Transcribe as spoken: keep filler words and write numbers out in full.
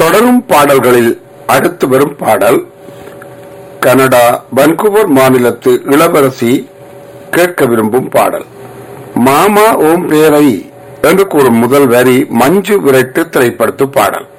தொடரும் பாடல்களில் அடுத்து வரும் பாடல் கனடா வன்கூவர் மாநிலத்து இளவரசி கேட்க விரும்பும் பாடல். மாமா ஓம் பேரை என்று கூறும் முதல் வரி மஞ்சு விரட்டு திரைப்படத்து பாடல்.